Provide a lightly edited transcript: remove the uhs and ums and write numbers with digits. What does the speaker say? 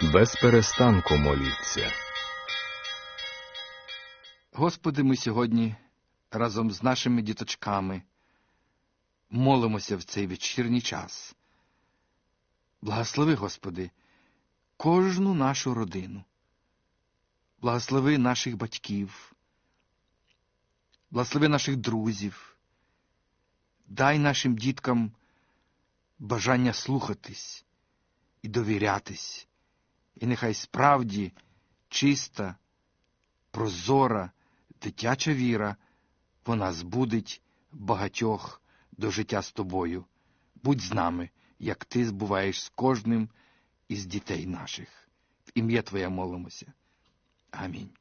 Без перестанку моліться. Господи, ми сьогодні разом з нашими діточками молимося в цей вечірній час. Благослови, Господи, кожну нашу родину. Благослови наших батьків. Благослови наших друзів. Дай нашим діткам бажання слухатись і довірятись. І нехай справді чиста, прозора, дитяча віра, вона збудить багатьох до життя з Тобою. Будь з нами, як Ти збуваєш з кожним із дітей наших. В ім'я Твоє молимося. Амінь.